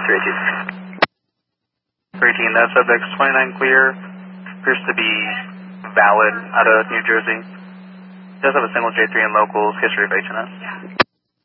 318, that subject's 29 clear, appears to be valid out of New Jersey. Does have a single J3 in locals, history of HNS.